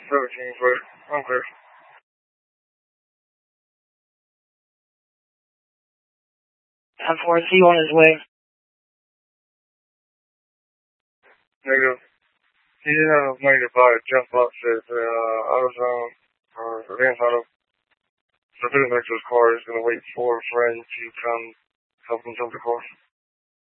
17, but I'm clear. F4C on his way. Negative. He didn't have enough money to buy a jump box at AutoZone or Advance Auto. So put him back to his car. He's going to wait for a friend to come help him jump the car.